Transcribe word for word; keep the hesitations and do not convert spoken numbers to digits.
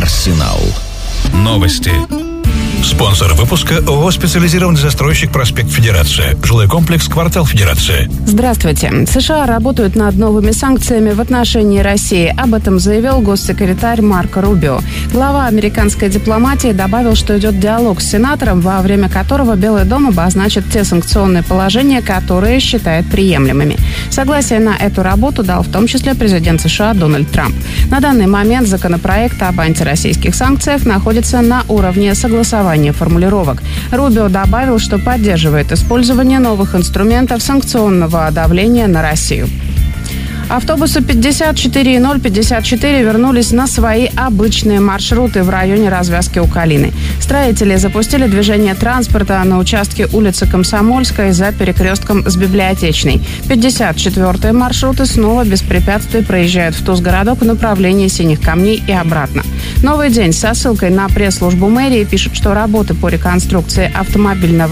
Арсенал. Новости. Спонсор выпуска ООО «Специализированный застройщик Проспект Федерация». Жилой комплекс «Квартал Федерация». Здравствуйте. США работают над новыми санкциями в отношении России. Об этом заявил госсекретарь Марко Рубио. Глава американской дипломатии добавил, что идет диалог с сенатором, во время которого Белый дом обозначит те санкционные положения, которые считает приемлемыми. Согласие на эту работу дал в том числе президент США Дональд Трамп. На данный момент законопроект об антироссийских санкциях находится на уровне согласования формулировок. Рубио добавил, что поддерживает использование новых инструментов санкционного давления на Россию. Автобусы пятьдесят четыре и ноль пятьдесят четыре вернулись на свои обычные маршруты в районе развязки у Калины. Строители запустили движение транспорта на участке улицы Комсомольской за перекрестком с Библиотечной. пятьдесят четвёртые маршруты снова без препятствий проезжают в Тузгородок в направлении Синих Камней и обратно. «Новый день» со ссылкой на пресс-службу мэрии пишет, что работы по реконструкции автомобильного